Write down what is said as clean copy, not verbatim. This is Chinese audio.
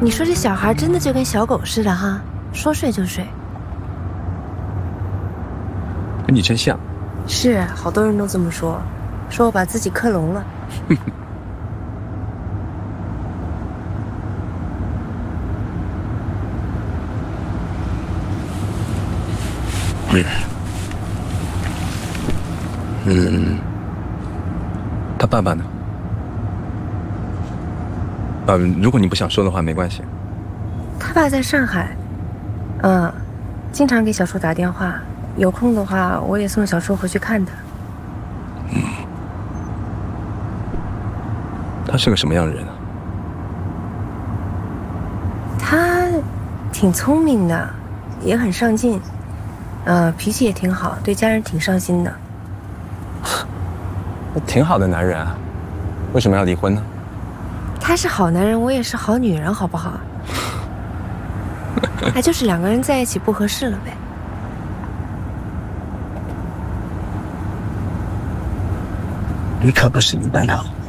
你说这小孩真的就跟小狗似的哈，说睡就睡。 跟你真像。 是，好多人都这么说，说我把自己克隆了。 他爸爸呢？如果你不想说的话，没关系。 他爸在上海，经常给小树打电话，有空的话我也送小树回去看他。 他是个什么样的人啊？ 他挺聪明的，也很上进，脾气也挺好，对家人挺上心的。 挺好的男人啊，为什么要离婚呢？ 他是好男人，我也是好女人，好不好？就是两个人在一起不合适了呗。 你可不是你的料。